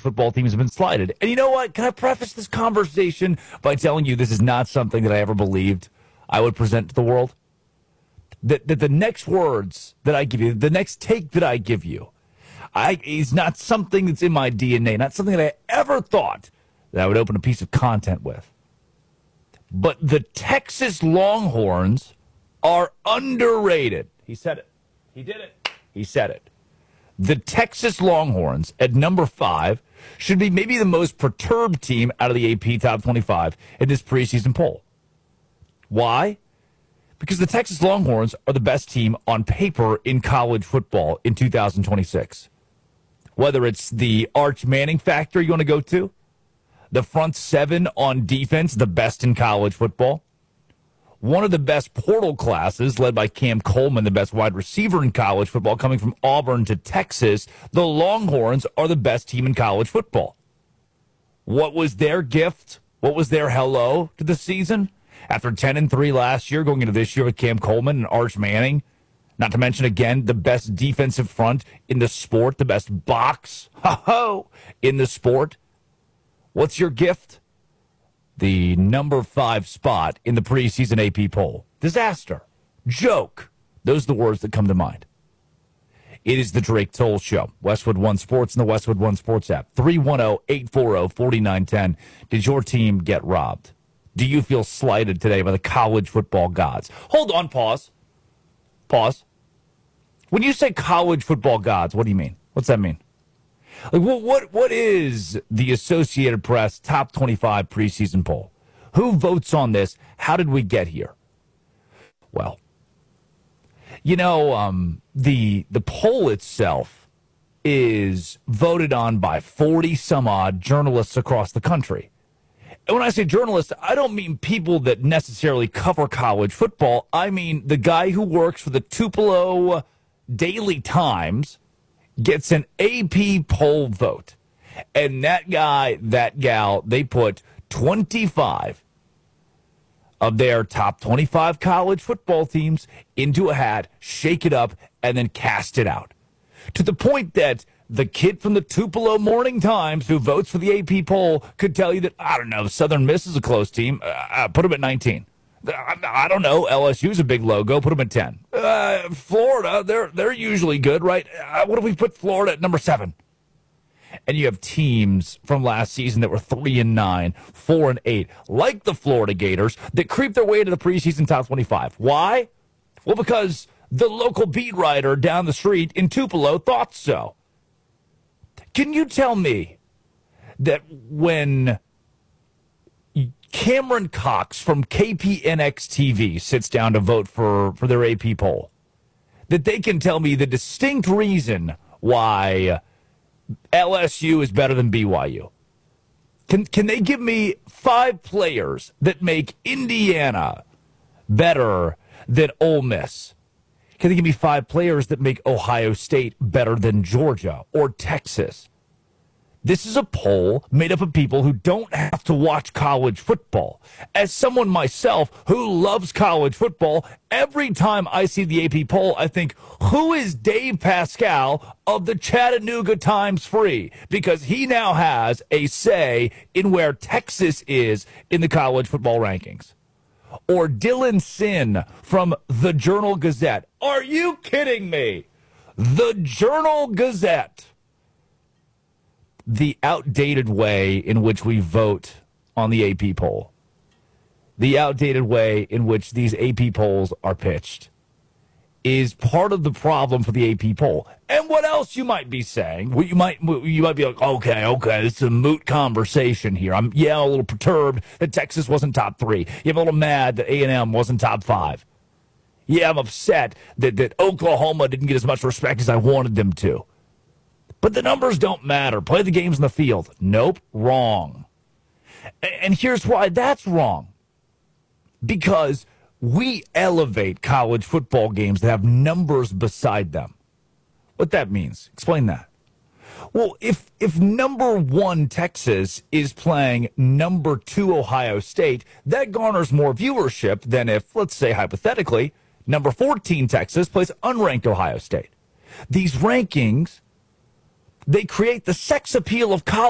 football teams have been slighted. And you know what? Can I preface this conversation by telling you this is not something that I ever believed I would present to the world? That the next words that I give you, the next take that I give you, is not something that's in my DNA, not something that I ever thought that I would open a piece of content with. But the Texas Longhorns are underrated. He said it. He did it. He said it. The Texas Longhorns at number 5 should be maybe the most perturbed team out of the AP Top 25 in this preseason poll. Why? Because the Texas Longhorns are the best team on paper in college football in 2026. Whether it's the Arch Manning factor you want to go to, the front 7 on defense, the best in college football, one of the best portal classes led by Cam Coleman, the best wide receiver in college football, coming from Auburn to Texas, the Longhorns are the best team in college football. What was their gift? What was their hello to the season? After 10-3 last year, going into this year with Cam Coleman and Arch Manning, not to mention, again, the best defensive front in the sport, the best box in the sport. What's your gift? The number 5 spot in the preseason AP poll. Disaster. Joke. Those are the words that come to mind. It is the Drake Toll Show. Westwood One Sports and the Westwood One Sports app. 310-840-4910. Did your team get robbed? Do you feel slighted today by the college football gods? Hold on, pause. Pause. When you say college football gods, what do you mean? What's that mean? Like, what is the Associated Press top 25 preseason poll? Who votes on this? How did we get here? Well, you know, the poll itself is voted on by 40-some-odd journalists across the country. And when I say journalists, I don't mean people that necessarily cover college football. I mean the guy who works for the Tupelo Daily Times gets an AP poll vote. And that guy, that gal, they put 25 of their top 25 college football teams into a hat, shake it up, and then cast it out. To the point that the kid from the Tupelo Morning Times who votes for the AP poll could tell you that, I don't know, Southern Miss is a close team. Put them at 19. I don't know. LSU's a big logo. Put them at 10. Florida, they're usually good, right? What if we put Florida at number 7? And you have teams from last season that were 3-9, 4-8, like the Florida Gators, that creep their way into the preseason top 25. Why? Well, because the local beat writer down the street in Tupelo thought so. Can you tell me that when Cameron Cox from KPNX TV sits down to vote for their AP poll, that they can tell me the distinct reason why LSU is better than BYU? Can they give me 5 players that make Indiana better than Ole Miss? Can they give me 5 players that make Ohio State better than Georgia or Texas? This is a poll made up of people who don't have to watch college football. As someone myself who loves college football, every time I see the AP poll, I think, who is Dave Pascal of the Chattanooga Times Free? Because he now has a say in where Texas is in the college football rankings. Or Dylan Sin from the Journal Gazette. Are you kidding me? The Journal Gazette. The outdated way in which we vote on the AP poll. The outdated way in which these AP polls are pitched is part of the problem for the AP poll. And what else you might be saying? Well, you might be like, okay, this is a moot conversation here. I'm a little perturbed that Texas wasn't top 3. I'm a little mad that A&M wasn't top 5. Yeah, I'm upset that Oklahoma didn't get as much respect as I wanted them to. But the numbers don't matter. Play the games in the field. Nope, wrong. And here's why that's wrong. Because we elevate college football games that have numbers beside them. What that means? Explain that. Well, if number 1 Texas is playing number 2 Ohio State, that garners more viewership than if, let's say hypothetically, number 14 Texas plays unranked Ohio State. These rankings, they create the sex appeal of college